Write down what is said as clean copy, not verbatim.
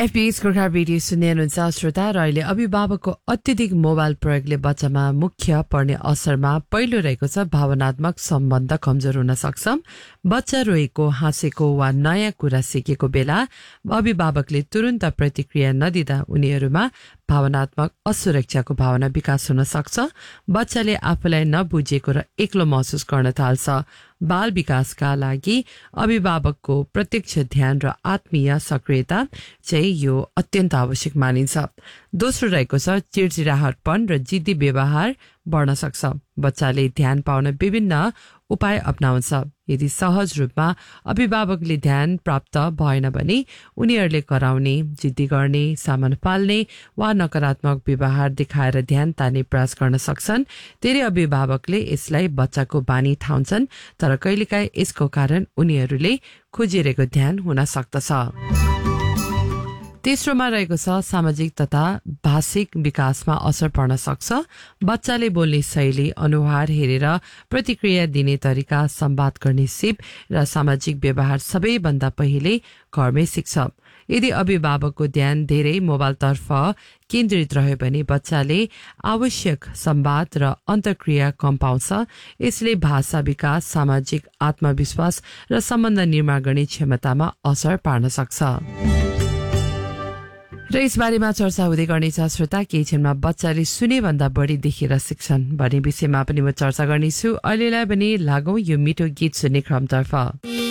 FBS Gorkha radio सुन्दै हुनुहुन्छ श्रोता र अहिले अभिभावकको अत्यधिक मोबाइल प्रयोगले बच्चामा मुख्य पर्ने असरमा पहिलो रहेको छ भावनात्मक सम्बन्ध कमजोर हुन सक्छ। बच्चा रोएको, हाँसेको वा नयाँ कुरा सिकेको बेला अभिभावकले तुरन्त प्रतिक्रिया नदिँदा उनीहरूमा भावनात्मक असुरक्षाको भावना विकास हुन सक्छ। बच्चाले आफूलाई नबुझेको र एक्लो महसुस गर्न थाल्छ। बाल विकासका लागि अभिभावकको प्रत्यक्ष ध्यान र आत्मीय सक्रियता चाहिँ यो अत्यन्त आवश्यक मानिन्छ। दोस्रो रहेको छ चिडचिडाहटपन र जिद्दी व्यवहार बढ्न सक्छ। बच्चाले ध्यान पाउन विभिन्न उपाय अपनाउँछ। यदि सहज रूपमा अभिभावकले ध्यान प्राप्त भएन भने उनीहरूले कराउने, जिद्दी गर्ने, सामान फाल्ने वा नकारात्मक व्यवहार देखाएर ध्यान तान्ने प्रयास गर्न सक्छन्। धेरै अभिभावकले यसलाई बच्चाको बानी ठाउँछन्, तर कहिलेकाहीँ यसको कारण उनीहरूले खोजिरहेको ध्यान हुन सक्दछ। तेस्रोमा रहेको छ सामाजिक तथा भाषिक विकासमा असर पर्न सक्छ। बच्चाले बोल्ने शैली, अनुहार हेरेर प्रतिक्रिया दिने तरिका, संवाद गर्ने सिप र सामाजिक व्यवहार सबैभन्दा पहिले घरमै सिक्छ। यदि अभिभावकको ध्यान धेरै मोबाइलतर्फ केन्द्रित रह्यो भने बच्चाले आवश्यक संवाद र अन्तर्क्रिया कम पाउँछ। यसले भाषा विकास, सामाजिक आत्मविश्वास र सम्बन्ध निर्माण गर्ने क्षमतामा असर पार्न सक्छ। र यसबारेमा चर्चा हुँदै गर्नेछ श्रोता। केही क्षणमा बच्चाले सुने भन्दा बढी देखेर सिक्छन् भन्ने विषयमा पनि म चर्चा गर्नेछु। अहिलेलाई पनि लागौं यो मिठो गीत सुन्ने क्रमतर्फ।